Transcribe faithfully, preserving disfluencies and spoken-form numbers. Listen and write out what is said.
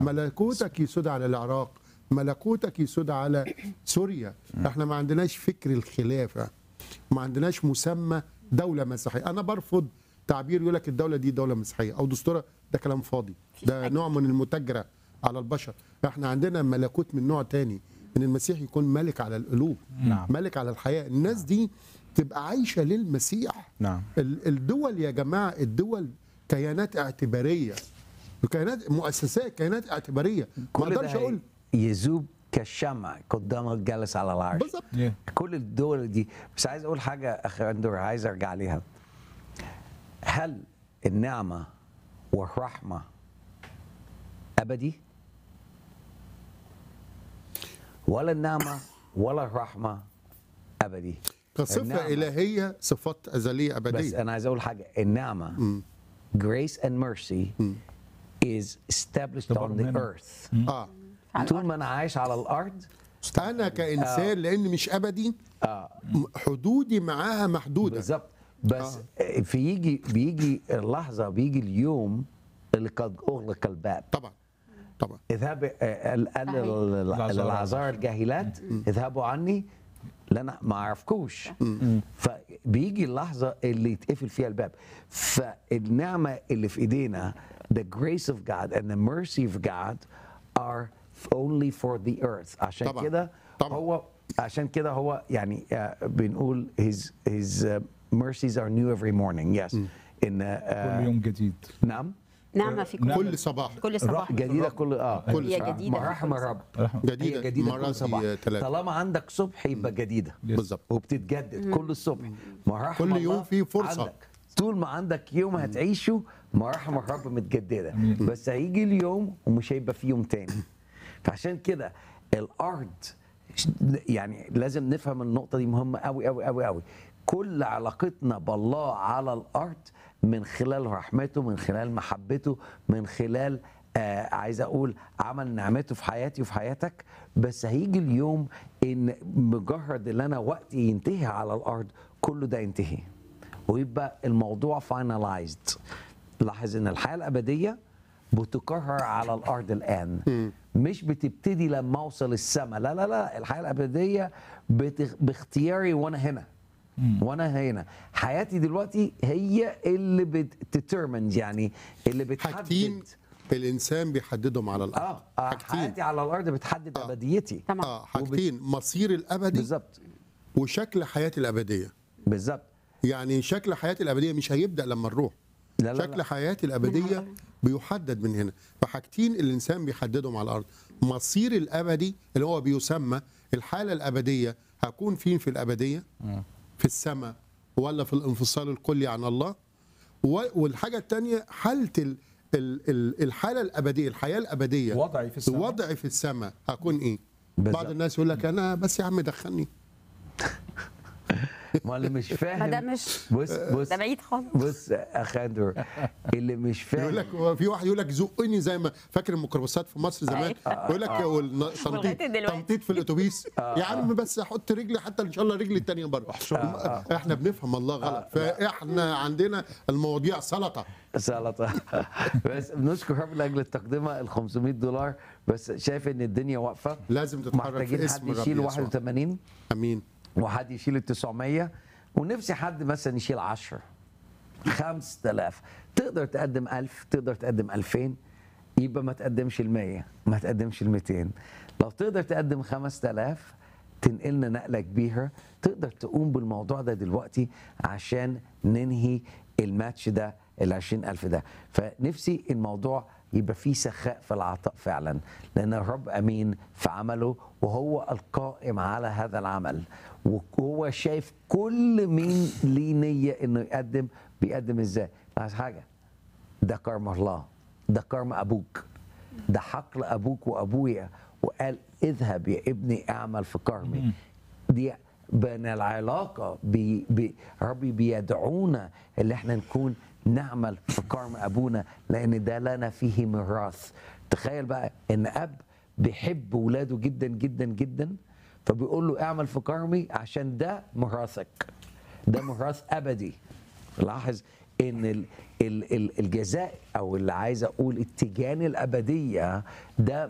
ملكوتك يسود على العراق، ملكوتك يسود على سوريا. احنا ما عندناش فكر الخلافه، ما عندناش مسمى دوله مسيحيه. انا برفض تعبير يقول لك الدوله دي دوله مسيحيه او دستوره، ده كلام فاضي، ده نوع من المتاجره على البشر. احنا عندنا ملكوت من نوع تاني، ان المسيح يكون ملك على القلوب، نعم. ملك على الحياه. الناس دي تبقى عايشه للمسيح. نعم. ال- الدول يا جماعه، الدول كيانات اعتباريه، كيانات مؤسسات، كيانات اعتباريه. ما كل اقدرش ده اقول يذوب كالشمع قدام الجالس على العرش. بالظبط. Yeah. كل الدول دي. بس عايز اقول حاجه اخي اندور، عايز ارجع ليها. هل النعمه والرحمه ابدي؟ ولا النعمه ولا الرحمه ابدي؟ كصفه النعمة. الهيه، صفات ازليه بس ابديه. انا عايز اقول حاجه، النعمه grace and mercy is established on the منها. earth. اه طول ما انا عايش على الارض انا كانسان لان مش ابدي، م- حدودي معاها محدوده. بالظبط. بس آه. في يجي بيجي اللحظه، بيجي اليوم اللي قد اغلق الباب. طبعا طبعا. اذهب آه، قال قال لل- للعذارى الجاهلات اذهبوا عني لأنا ما اعرفكوش. فبيجي اللحظه اللي يتقفل فيها الباب. فالنعمه اللي في ايدينا the grace of God and the mercy of God are only for the earth. عشان طبعاً. كده طبعاً. هو عشان كده هو يعني آه، بنقول his his uh, mercies are new every morning. Yes. إن آه، كل يوم جديد. نعم نعمة في كل كل صباح كل صباح الرحمة. جديده كل اه كل هي صباح. جديدة في مراحم كل الرب صباح. جديده هي جديده كل مراتي صباح. ثلاثه. طالما عندك صبح يبقى جديده بالظبط. وبتتجدد كل الصبح. مراحم كل الله يوم فيه فرصة. عندك. طول ما عندك يوم هتعيشه مراحم الرب متجدده. بس هيجي اليوم ومش هيبقى فيه يوم تاني. فعشان كده الارض، يعني لازم نفهم النقطه دي مهمه قوي قوي قوي قوي. كل علاقتنا بالله على الارض من خلال رحمته، من خلال محبته، من خلال آه عايز اقول عمل نعمته في حياتي وفي حياتك. بس هيجي اليوم ان مجرد ان انا وقتي ينتهي على الارض كله ده ينتهي ويبقى الموضوع فاينلايزد. لاحظ ان الحياه الابديه بتكرر على الارض الان، مش بتبتدي لما اوصل السماء. لا لا لا، الحياه الابديه بت... باختياري وانا هنا. وانا هنا حياتي دلوقتي هي اللي بتترمن، يعني اللي بتحدد. حاجتين الانسان بيحددهم على الارض. اه, آه حاجتين. حياتي على الارض بتحدد آه. ابديتي. تمام. اه حاجتين، مصير الابدي بالظبط وشكل حياتي الابديه. بالظبط. يعني شكل حياتي الابديه مش هيبدا لما نروح. لا لا شكل لا. حياتي الابديه بيحدد من هنا. فحاجتين الانسان بيحددهم على الارض، مصير الابدي اللي هو بيسمى الحاله الابديه، هكون فين في الابديه؟ في السماء ولا في الانفصال الكلي عن الله؟ و- والحاجه الثانيه حاله ال- ال- ال- الحاله الابديه، الحياه الابديه، وضعي في السماء. وضعي في السماء هكون ايه؟ بالظبط. بعض الناس يقول لك انا بس يا عم دخلني. ما اللي مش فاهم ما ده مش بص بص ده بعيد خالص. بص اخ اندرو، اللي مش فاهم يقول لك هو في واحد يقول لك زقني زي ما فاكر الميكروباصات في مصر زمان، أيوة. يقول لك والن- تنطيط لغاية دلوقتي. تنطيط في الاتوبيس. يا عم بس احط رجلي حتى ان شاء الله رجلي الثانيه بره. احنا بنفهم الله غلط، فاحنا عندنا المواضيع سلطه. سلطه. بس بنشكر رب لاجل التقدمه ال خمسمية دولار. بس شايف ان الدنيا واقفه، لازم تتحرك في محتاجين اسم حد الرب يشيل يسوع. واحد وثمانين امين. وحد يشيل ال تسعمية، ونفسي حد مثلا يشيل عشرة خمسة آلاف. تقدر تقدم ألف، تقدر تقدم ألفين، يبقى ما تقدمش ال مية، ما تقدمش ال ميتين. لو تقدر تقدم خمسة آلاف تنقلنا نقله كبيره. تقدر تقوم بالموضوع ده دلوقتي عشان ننهي الماتش ده ال عشرين ألف ده. فنفسي الموضوع يبقى فيه سخاء في العطاء فعلا، لأن الرب أمين في عمله وهو القائم على هذا العمل، وهو شايف كل مين ليه نية إنه يقدم بيقدم إزاي. عايز حاجة، ده كرم الله، ده كرم أبوك، ده حقل أبوك وأبويا، وقال اذهب يا ابني اعمل في كرمي. دي بين العلاقة بي بي ربي بيدعونا اللي احنا نكون نعمل في كرم أبونا، لأن ده لنا فيه ميراث. تخيل بقى إن أب بيحب ولاده جدا جدا جدا، فبيقول له اعمل في كرمي عشان ده ميراثك، ده ميراث أبدي. لاحظ ان ال- ال- ال- الجزاء او اللي عايز اقول التيجان الابديه ده